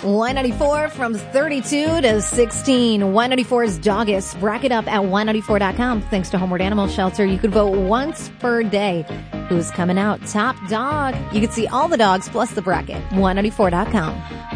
Y94 from 32 to 16. Y94's Doggists. Bracket up at Y94.com. Thanks to Homeward Animal Shelter, you could vote once per day. Who's coming out top dog? You can see all the dogs plus the bracket. Y94.com.